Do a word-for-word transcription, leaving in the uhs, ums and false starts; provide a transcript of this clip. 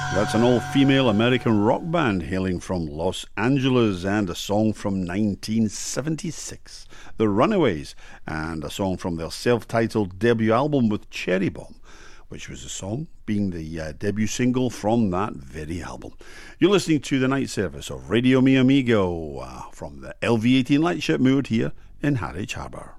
That's an all-female American rock band hailing from Los Angeles, and a song from nineteen seventy-six, The Runaways, and a song from their self-titled debut album with Cherry Bomb, which was a song being the uh, debut single from that very album. You're listening to the night service of Radio Mi Amigo uh, from the L V eighteen Lightship moored here in Harwich Harbour.